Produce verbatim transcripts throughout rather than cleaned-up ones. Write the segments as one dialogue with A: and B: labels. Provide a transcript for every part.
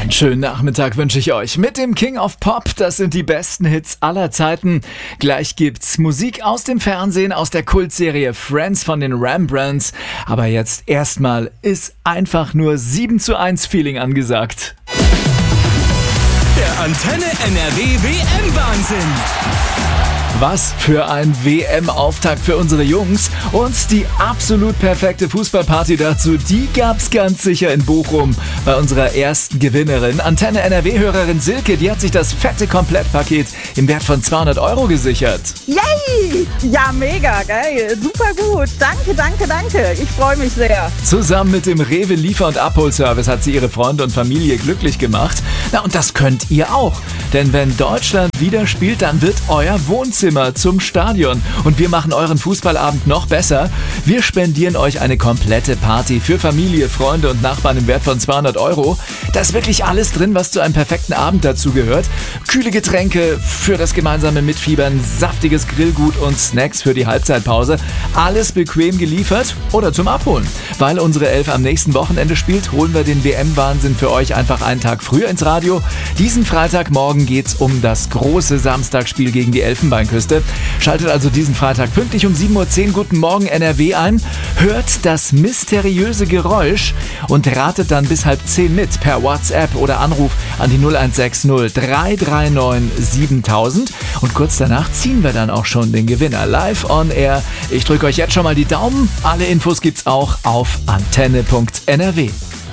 A: Einen schönen Nachmittag wünsche ich euch mit dem King of Pop. Das sind die besten Hits aller Zeiten. Gleich gibt's Musik aus dem Fernsehen, aus der Kultserie Friends von den Rembrandts. Aber jetzt erstmal ist einfach nur sieben zu eins Feeling angesagt.
B: Der Antenne N R W W M-Wahnsinn.
A: Was für ein W M-Auftakt für unsere Jungs. Und die absolut perfekte Fußballparty dazu, die gab's ganz sicher in Bochum bei unserer ersten Gewinnerin. Antenne N R W-Hörerin Silke, die hat sich das fette Komplettpaket im Wert von zweihundert Euro gesichert.
C: Yay! Ja, mega, geil. Super gut. Danke, danke, danke. Ich freue mich sehr.
A: Zusammen mit dem Rewe Liefer- und Abholservice hat sie ihre Freunde und Familie glücklich gemacht. Na, und das könnt ihr auch. Denn wenn Deutschland wieder spielt, dann wird euer Wohnzimmer zum Stadion. Und wir machen euren Fußballabend noch besser. Wir spendieren euch eine komplette Party für Familie, Freunde und Nachbarn im Wert von zweihundert Euro. Da ist wirklich alles drin, was zu einem perfekten Abend dazu gehört. Kühle Getränke für das gemeinsame Mitfiebern, saftiges Grillgut und Snacks für die Halbzeitpause. Alles bequem geliefert oder zum Abholen. Weil unsere Elf am nächsten Wochenende spielt, holen wir den W M-Wahnsinn für euch einfach einen Tag früher ins Radio. Diesen Freitagmorgen geht's um das große Samstagsspiel gegen die Elfenbeinküste. Schaltet also diesen Freitag pünktlich um sieben Uhr zehn Guten Morgen N R W ein, hört das mysteriöse Geräusch und ratet dann bis halb zehn mit per WhatsApp oder Anruf an die null eins sechs null drei drei neun siebentausend und kurz danach ziehen wir dann auch schon den Gewinner live on air. Ich drücke euch jetzt schon mal die Daumen. Alle Infos gibt's auch auf antenne punkt n r w.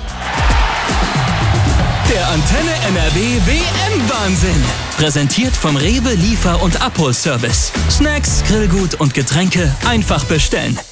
B: Der Antenne N R W W M-Wahnsinn. Präsentiert vom Rewe Liefer- und Abholservice. Snacks, Grillgut und Getränke einfach bestellen.